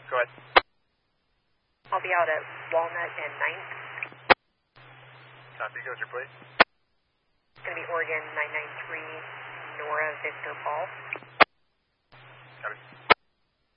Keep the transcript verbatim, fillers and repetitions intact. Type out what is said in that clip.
Go ahead. I'll be out at Walnut and ninth. Copy. Goes your plate. It's going to be Oregon nine nine three, Nora Victor Paul.